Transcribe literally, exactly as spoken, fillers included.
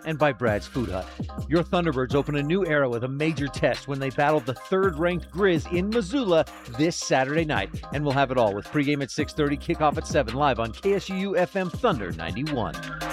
and by Brad's Food Hut. Your Thunderbirds open a new era with a major test when they battle the third-ranked Grizz in Missoula this Saturday night. And we'll have it all with pregame at six thirty, kickoff at seven, live on K S U U F M Thunder ninety-one.